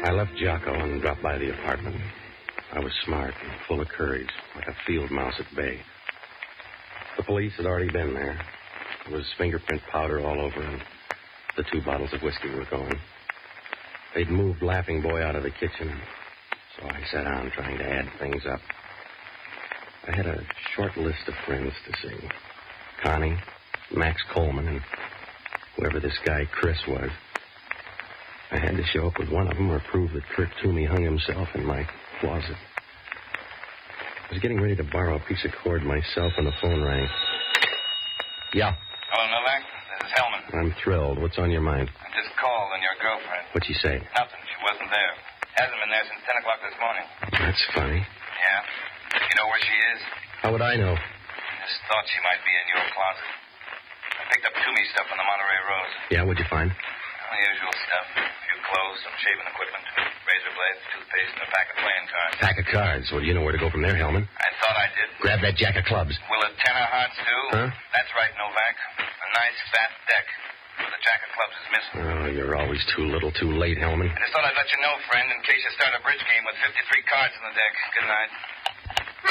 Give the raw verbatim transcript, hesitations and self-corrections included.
I left Jocko and dropped by the apartment. I was smart and full of courage, like a field mouse at bay. The police had already been there. There was fingerprint powder all over, and the two bottles of whiskey were going. They'd moved Laughing Boy out of the kitchen, so I sat down trying to add things up. I had a short list of friends to see. Connie, Max Coleman, and whoever this guy Chris was. I had to show up with one of them or prove that Kurt Toomey hung himself in my closet. I was getting ready to borrow a piece of cord myself when the phone rang. Yeah. Hello, Novak. This is Hellman. I'm thrilled. What's on your mind? I just called on your girlfriend. What'd she say? Nothing. She wasn't there. Hasn't been there since ten o'clock this morning. That's funny. Yeah? You know where she is? How would I know? I just thought she might be in your closet. I picked up Toomey stuff on the Monterey Road. Yeah, what'd you find? Well, the usual stuff. A few clothes, some shaving equipment, razor blades, toothpaste, and a pack of playing cards. Pack of cards. Well, you know where to go from there, Hellman. I thought I did. Grab that jack of clubs. Will a ten of hearts do? Huh? That's right, Novak. A nice fat deck. But the jack of clubs is missing. Oh, you're always too little, too late, Hellman. I just thought I'd let you know, friend, in case you start a bridge game with fifty-three cards in the deck. Good night.